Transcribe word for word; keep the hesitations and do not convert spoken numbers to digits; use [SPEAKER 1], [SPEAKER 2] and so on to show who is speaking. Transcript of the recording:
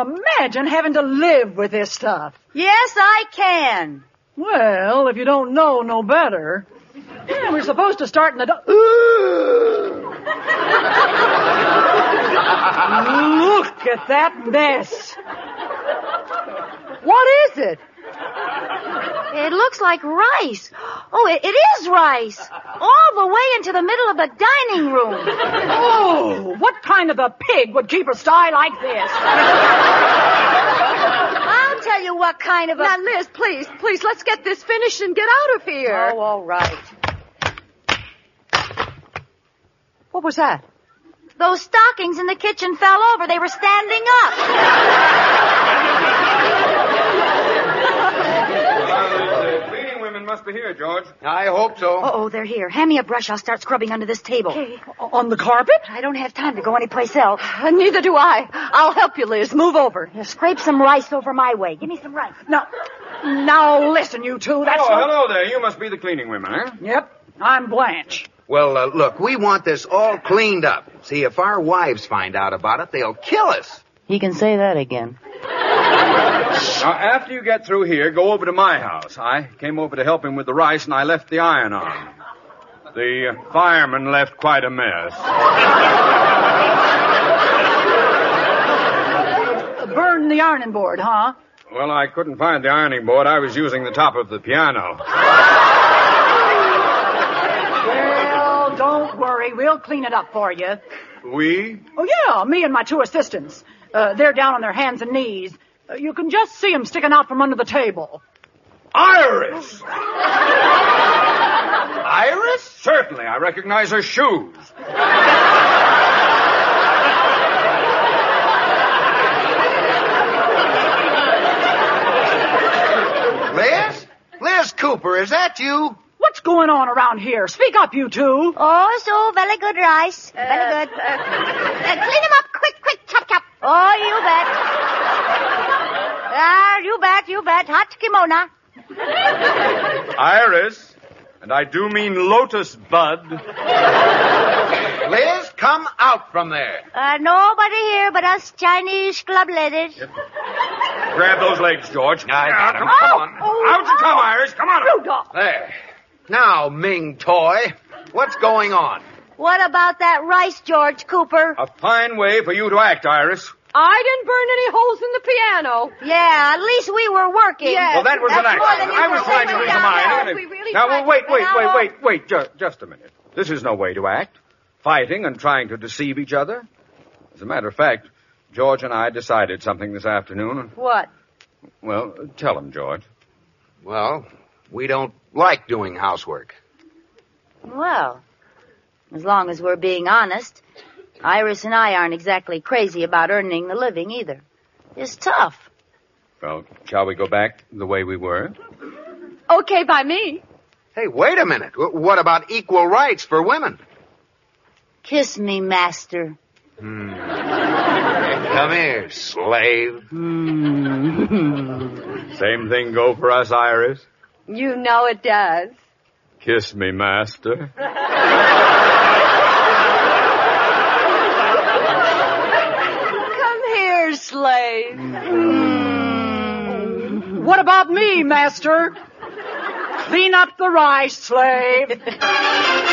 [SPEAKER 1] imagine having to live with this stuff?
[SPEAKER 2] Yes, I can.
[SPEAKER 1] Well, if you don't know no better. Yeah, we're supposed to start in the... Do- Look at that mess.
[SPEAKER 2] What is it? It looks like rice. Oh, it, it is rice. All the way into the middle of the dining room.
[SPEAKER 1] Oh, what kind of a pig would keep a sty like this?
[SPEAKER 2] I'll tell you what kind of a...
[SPEAKER 3] Now, Liz, please, please, let's get this finished and get out of here.
[SPEAKER 2] Oh, all right.
[SPEAKER 3] What was that?
[SPEAKER 2] Those stockings in the kitchen fell over. They were standing up.
[SPEAKER 4] Must be here, George.
[SPEAKER 5] I hope so.
[SPEAKER 2] Uh-oh, they're here. Hand me a brush. I'll start scrubbing under this table.
[SPEAKER 3] Okay.
[SPEAKER 1] On the carpet?
[SPEAKER 2] I don't have time to go anyplace else.
[SPEAKER 3] Uh, neither do I. I'll help you, Liz. Move over.
[SPEAKER 2] Now, scrape some rice over my way. Give me some rice.
[SPEAKER 1] Now, now listen, you two. That's
[SPEAKER 4] oh,
[SPEAKER 1] what...
[SPEAKER 4] hello there. You must be the cleaning women, eh?
[SPEAKER 1] Yep, I'm Blanche.
[SPEAKER 5] Well, uh, look, we want this all cleaned up. See, if our wives find out about it, they'll kill us.
[SPEAKER 2] He can say that again.
[SPEAKER 4] Now, after you get through here, go over to my house. I came over to help him with the rice, and I left the iron on. The uh, fireman left quite a mess.
[SPEAKER 1] Burn the ironing board, huh?
[SPEAKER 4] Well, I couldn't find the ironing board. I was using the top of the piano.
[SPEAKER 1] Well, don't worry. We'll clean it up for you.
[SPEAKER 4] We?
[SPEAKER 1] Oh, yeah, me and my two assistants. Uh, they're down on their hands and knees. Uh, you can just see them sticking out from under the table.
[SPEAKER 4] Iris!
[SPEAKER 5] Iris?
[SPEAKER 4] Certainly. I recognize her shoes.
[SPEAKER 5] Liz? Liz Cooper, is that you?
[SPEAKER 1] What's going on around here? Speak up, you two.
[SPEAKER 2] Oh, so very good rice. Uh, very good. Uh, uh, clean him up. Quick, quick, chop, chop. Oh, you bet. Ah, you bet, you bet. Hot kimono.
[SPEAKER 4] Iris, and I do mean lotus bud.
[SPEAKER 5] Liz, come out from there.
[SPEAKER 2] Uh, nobody here but us Chinese club ladies.
[SPEAKER 4] Yep. Grab those legs, George.
[SPEAKER 5] I got him.
[SPEAKER 4] Come
[SPEAKER 5] Come
[SPEAKER 4] on.
[SPEAKER 5] on.
[SPEAKER 4] Out you come, Iris. Come on.
[SPEAKER 1] Rudolph.
[SPEAKER 5] There. Now, Ming Toy, what's going on?
[SPEAKER 2] What about that rice, George Cooper?
[SPEAKER 4] A fine way for you to act, Iris.
[SPEAKER 3] I didn't burn any holes in the piano.
[SPEAKER 2] Yeah, at least we were working.
[SPEAKER 3] Yes.
[SPEAKER 4] Well, that was
[SPEAKER 2] That's
[SPEAKER 4] an
[SPEAKER 2] more than
[SPEAKER 4] accident.
[SPEAKER 2] you
[SPEAKER 4] I
[SPEAKER 2] were
[SPEAKER 4] was trying to
[SPEAKER 2] working
[SPEAKER 4] do some
[SPEAKER 2] down
[SPEAKER 4] ironing.
[SPEAKER 2] there.
[SPEAKER 4] and-
[SPEAKER 3] We really
[SPEAKER 4] Now,
[SPEAKER 3] tried
[SPEAKER 4] well, wait,
[SPEAKER 3] to-
[SPEAKER 4] wait,
[SPEAKER 2] Now,
[SPEAKER 4] wait,
[SPEAKER 2] uh,
[SPEAKER 4] wait, wait. Ju- just a minute. This is no way to act. Fighting and trying to deceive each other. As a matter of fact, George and I decided something this afternoon.
[SPEAKER 2] What?
[SPEAKER 4] Well, tell him, George.
[SPEAKER 5] Well, we don't like doing housework.
[SPEAKER 2] Well, as long as we're being honest, Iris and I aren't exactly crazy about earning the living either. It's tough.
[SPEAKER 4] Well, shall we go back the way we were?
[SPEAKER 3] Okay by me.
[SPEAKER 5] Hey, wait a minute. W- What about equal rights for women?
[SPEAKER 2] Kiss me, master.
[SPEAKER 5] Hmm. Come here, slave.
[SPEAKER 4] Same thing go for us, Iris.
[SPEAKER 3] You know it does.
[SPEAKER 4] Kiss me, master.
[SPEAKER 3] Come here, slave.
[SPEAKER 1] What about me, master? Clean up the rice, slave.